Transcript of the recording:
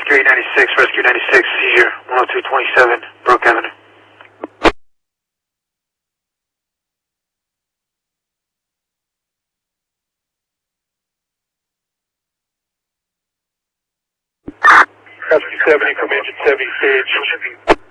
Rescue 896, Rescue 96, seizure, 10227, Brook Avenue. Rescue 70 from engine 70 stage.